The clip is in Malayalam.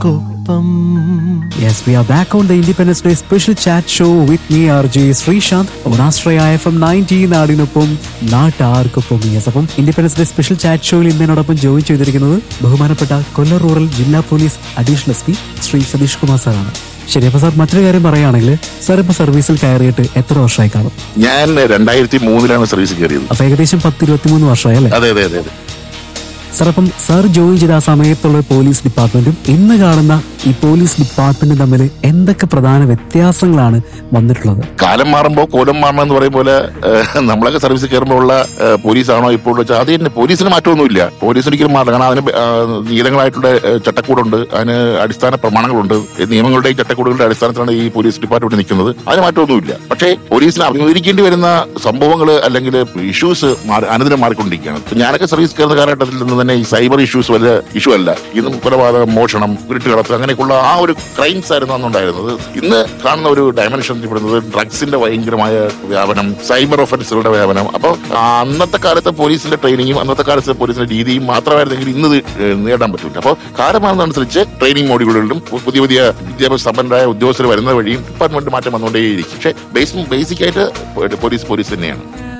Yes, we are back on the Independence Day special chat show with me, RJ Srishant, on Astraya FM 90 നാടിനൊപ്പം നാട്ടാർക്കൊപ്പം. യെസ്, അപ്പം ഇൻഡിപെൻഡൻസ് ഡേ സ്പെഷ്യൽ ചാറ്റ് ഷോയിൽ ഇന്നോടൊപ്പം ജോയിൻ ചെയ്തിരിക്കുന്നത് ബഹുമാനപ്പെട്ട കൊല്ലം റൂറൽ ജില്ലാ police additional S P Shri Satheesh Kumar സാറാണ്. ശരി, അപ്പൊ സാർ മറ്റൊരു കാര്യം പറയുകയാണെങ്കിൽ, സാർ ഇപ്പൊ സർവീസിൽ കയറിയിട്ട് എത്ര വർഷമായി കാണും? ഞാൻ 2003 സർവീസിൽ കയറിയത്. അപ്പൊ ഏകദേശം 10-23 വർഷമായി അല്ലേ? അതെ അതെ അതെ. സാർ, അപ്പം സാർ ജോയിൻ ചെയ്ത ആ സമയത്തുള്ള പോലീസ് ഡിപ്പാർട്ട്മെന്റും ഇന്ന് കാണുന്ന ഈ പോലീസ് ഡിപ്പാർട്ട്മെന്റും തമ്മിൽ എന്തൊക്കെ പ്രധാന വ്യത്യാസങ്ങളാണ് വന്നിട്ടുള്ളത്? കാലം മാറുമ്പോൾ കോലം മാറണം എന്ന് പറയും പോലെ നമ്മളൊക്കെ സർവീസിൽ കയറുമ്പോൾ ഉള്ള പോലീസാണോ ഇപ്പോൾ വെച്ചാൽ അത് തന്നെ. പോലീസിന് മാറ്റമൊന്നുമില്ല. പോലീസ് ഒരിക്കലും മാറണം. കാരണം അതിന് നീളങ്ങളായിട്ടുള്ള ചട്ടക്കൂടുണ്ട്, അതിന് അടിസ്ഥാന പ്രമാണങ്ങളുണ്ട്. നിയമങ്ങളുടെയും ചട്ടക്കൂടുകളുടെ അടിസ്ഥാനത്തിലാണ് ഈ പോലീസ് ഡിപ്പാർട്ട്മെന്റ് നിൽക്കുന്നത്. അതിന് മാറ്റമൊന്നുമില്ല. പക്ഷേ പോലീസിന് അഭിമുഖീകരിക്കേണ്ടി വരുന്ന സംഭവങ്ങൾ അല്ലെങ്കിൽ ഇഷ്യൂസ് അനുദിനം മാറിക്കൊണ്ടിരിക്കുകയാണ്. ഞാനൊക്കെ സർവീസ് കയറുന്ന കാലഘട്ടത്തിൽ നിന്ന് തന്നെ ഈ സൈബർ ഇഷ്യൂസ് വലിയ ഇഷ്യൂ അല്ല. ഇന്നും കൊലപാതകം, മോഷണം, ഇരുട്ടുകടത്ത്, അങ്ങനെയൊക്കെയുള്ള ആ ഒരു ക്രൈംസ് ആയിരുന്നു അന്നുണ്ടായിരുന്നത്. ഇന്ന് കാണുന്ന ഒരു ഡയമെൻഷനിൽ പെടുന്നത് ഡ്രഗ്സിന്റെ ഭയങ്കരമായ വ്യാപനം, സൈബർ ഒഫൻസുകളുടെ വ്യാപനം. അപ്പോൾ അന്നത്തെ കാലത്തെ പോലീസിന്റെ ട്രെയിനിങ്ങും അന്നത്തെ കാലത്തെ പോലീസിന്റെ രീതിയും മാത്രമായിരുന്നെങ്കിൽ ഇന്ന് നേടാൻ പറ്റില്ല. അപ്പോൾ കാലമാകുന്നതനുസരിച്ച് ട്രെയിനിങ് മോഡ്യൂളുകളിലും പുതിയ പുതിയ വിദ്യാഭ്യാസ സമ്പന്നരായ ഉദ്യോഗസ്ഥർ വരുന്ന വഴിയും ഡിപ്പാർട്ട്മെന്റ് മാറ്റം വന്നുകൊണ്ടേയിരിക്കും. പക്ഷേ ബേസിക് ആയിട്ട് പോലീസ് തന്നെയാണ്.